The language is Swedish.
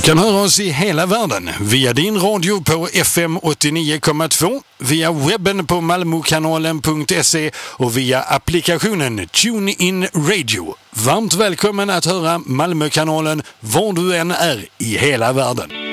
kan höra oss i hela världen via din radio på FM 89,2, via webben på malmokanalen.se och via applikationen TuneIn Radio. Varmt välkommen att höra Malmökanalen var du än är i hela världen.